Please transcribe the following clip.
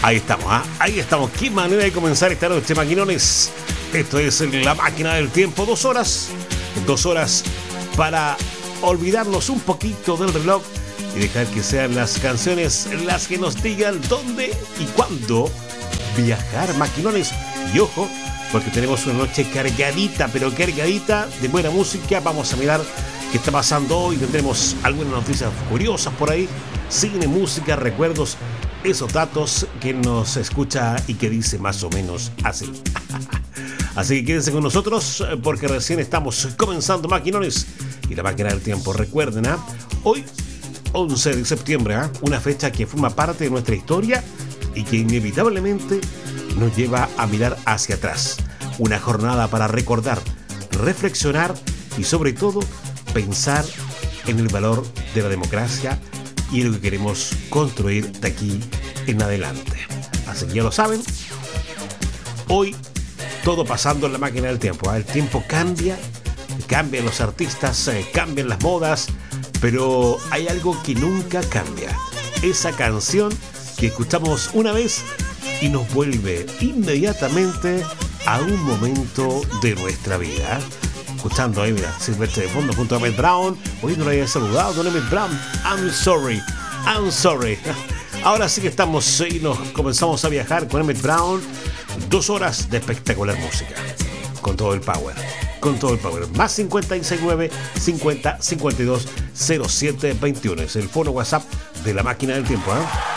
Ahí estamos, ¿ah? Ahí estamos. Qué manera de comenzar esta noche, maquinones. Esto es La Máquina del Tiempo. 2 horas. 2 horas para olvidarnos un poquito del reloj y dejar que sean las canciones las que nos digan dónde y cuándo viajar, maquinones. Y ojo, porque tenemos una noche cargadita, pero cargadita de buena música. Vamos a mirar qué está pasando hoy. Tendremos algunas noticias curiosas por ahí. Cine, música, recuerdos, esos datos que nos escucha y que dice más o menos así. Así que quédense con nosotros porque recién estamos comenzando, maquinones. Y La Máquina del Tiempo, recuerden, hoy 11 de septiembre, una fecha que forma parte de nuestra historia y que inevitablemente nos lleva a mirar hacia atrás. Una jornada para recordar, reflexionar y sobre todo pensar en el valor de la democracia y en lo que queremos construir de aquí en adelante. Así que ya lo saben, hoy todo pasando en La Máquina del Tiempo. El tiempo cambia, cambian los artistas, cambian las modas, pero hay algo que nunca cambia. Esa canción que escuchamos una vez y nos vuelve inmediatamente a un momento de nuestra vida. Escuchando ahí, mira, Silvestre de fondo junto a Emmett Brown. Hoy no lo había saludado, don Emmett Brown. I'm sorry. Ahora sí que estamos y nos comenzamos a viajar con Emmett Brown. 2 horas de espectacular música. Con todo el power. Más 569 50 52 07 21. Es el fono WhatsApp de La Máquina del Tiempo,